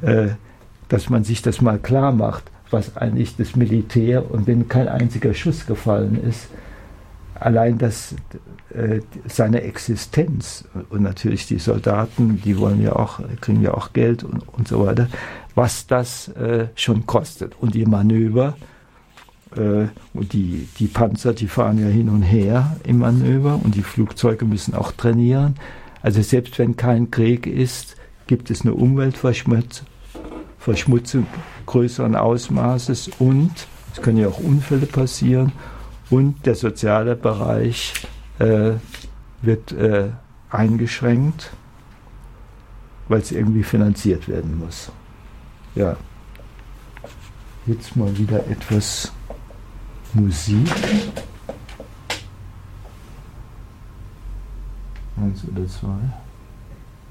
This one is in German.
dass man sich das mal klar macht, was eigentlich das Militär, und wenn kein einziger Schuss gefallen ist, allein das, seine Existenz, und natürlich die Soldaten, die kriegen ja auch Geld und so weiter, was das schon kostet. Und die Manöver, und die Panzer, die fahren ja hin und her im Manöver, und die Flugzeuge müssen auch trainieren. Also selbst wenn kein Krieg ist, gibt es eine Umweltverschmutzung größeren Ausmaßes, und es können ja auch Unfälle passieren, und der soziale Bereich wird eingeschränkt, weil es irgendwie finanziert werden muss. Ja, jetzt mal wieder etwas Musik. 1 oder 2.